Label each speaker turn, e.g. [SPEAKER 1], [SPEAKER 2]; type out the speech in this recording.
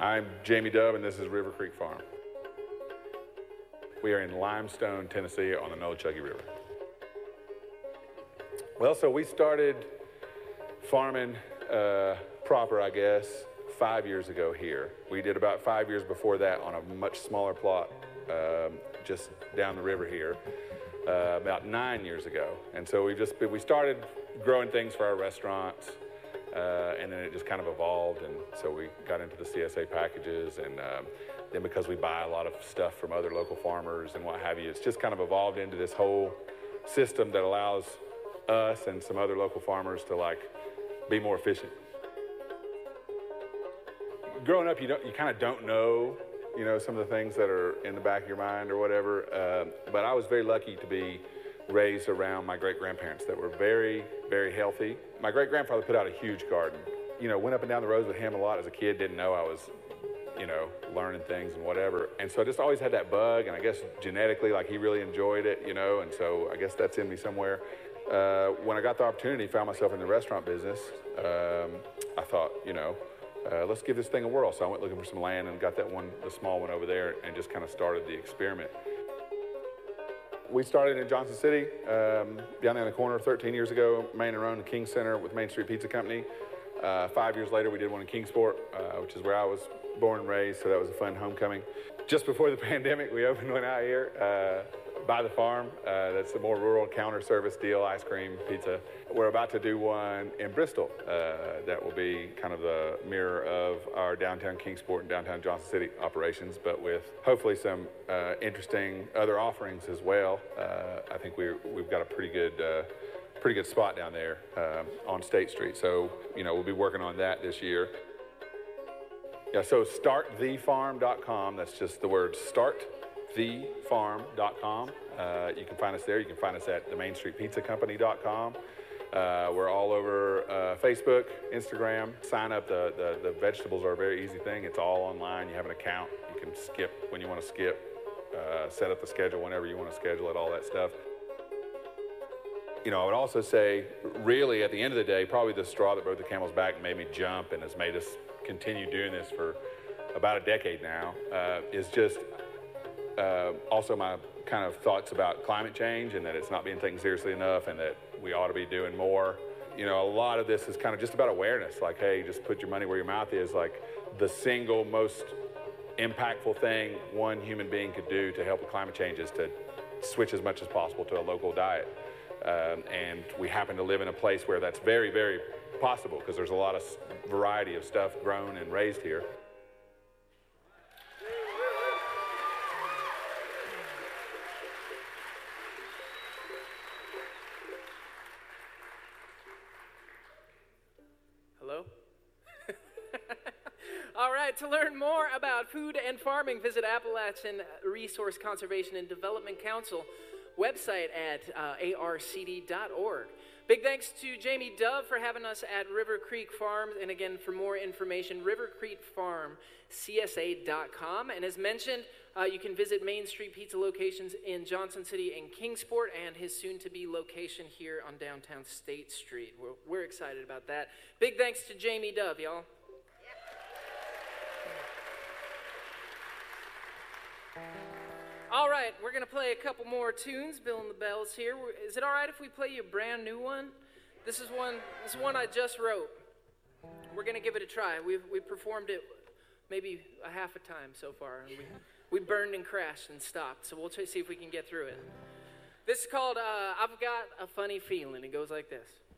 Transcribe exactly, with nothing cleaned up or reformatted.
[SPEAKER 1] I'm Jamie Dove, and this is River Creek Farm. We are in Limestone, Tennessee, on the Nolichucky River. Well, so we started farming uh, proper, I guess, five years ago here. We did about five years before that on a much smaller plot um, just down the river here, uh, about nine years ago. And so we just we started growing things for our restaurants, uh, and then it just kind of evolved. And so we got into the C S A packages, and um, then because we buy a lot of stuff from other local farmers and what have you, it's just kind of evolved into this whole system that allows us and some other local farmers to like be more efficient. Growing up, you don't, you kind of don't know, you know, some of the things that are in the back of your mind or whatever. Uh, but I was very lucky to be raised around my great-grandparents that were very, very healthy. My great-grandfather put out a huge garden. You know, went up and down the roads with him a lot as a kid, didn't know I was, you know, learning things and whatever. And so I just always had that bug, and I guess genetically, like, he really enjoyed it, you know, and so I guess that's in me somewhere. Uh, when I got the opportunity, found myself in the restaurant business, um, I thought, you know, uh, let's give this thing a whirl. So I went looking for some land and got that one, the small one over there, and just kind of started the experiment. We started in Johnson City, um, down there in the corner thirteen years ago, Main and Roan and King Center with Main Street Pizza Company. Uh, five years later, we did one in Kingsport, uh, which is where I was born and raised, so that was a fun homecoming. Just before the pandemic, we opened one out here uh, by the farm. Uh, that's the more rural counter service deal, ice cream, pizza. We're about to do one in Bristol. Uh, that will be kind of the mirror of our downtown Kingsport and downtown Johnson City operations, but with hopefully some uh, interesting other offerings as well. Uh, I think we're, we've got a pretty good uh, pretty good spot down there uh, on State Street. So, you know, we'll be working on that this year. Yeah, so start the farm dot com. That's just the word start the farm dot com. Uh, you can find us there. You can find us at the main street pizza company dot com. Uh, we're all over uh, Facebook, Instagram. Sign up. The, the, the vegetables are a very easy thing. It's all online. You have an account. You can skip when you want to skip. Uh, set up the schedule whenever you want to schedule it, all that stuff. You know, I would also say, really, at the end of the day, probably the straw that broke the camel's back and made me jump and has made us continue doing this for about a decade now, uh, is just uh, also my kind of thoughts about climate change and that it's not being taken seriously enough and that we ought to be doing more. You know, a lot of this is kind of just about awareness, like, hey, just put your money where your mouth is. Like, the single most impactful thing one human being could do to help with climate change is to switch as much as possible to a local diet. Um, and we happen to live in a place where that's very, very possible because there's a lot of variety of stuff grown and raised here.
[SPEAKER 2] Hello? All right, to learn more about food and farming, visit Appalachian Resource Conservation and Development Council website at uh, A R C D dot org. Big thanks to Jamie Dove for having us at River Creek Farm. And again, for more information, River Creek Farm C S A dot com. And as mentioned, uh, you can visit Main Street Pizza locations in Johnson City and Kingsport and his soon-to-be location here on downtown State Street. We're, we're excited about that. Big thanks to Jamie Dove, y'all. All right, we're going to play a couple more tunes, Bill and the Bells here. Is it all right if we play you a brand new one? This is one This is one I just wrote. We're going to give it a try. We've we performed it maybe a half a time so far. And we, we burned and crashed and stopped, so we'll try to see if we can get through it. This is called uh, I've Got a Funny Feeling. It goes like this.